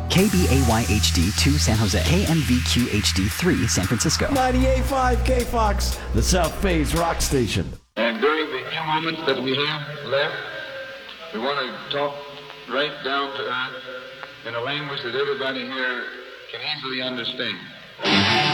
KBAY-HD2 San Jose, KMVQ-HD3 San Francisco. 98.5 KFOX, the South Phase rock station. And during the few moments that we have left, we want to talk right down to earth in a language that everybody here can easily understand.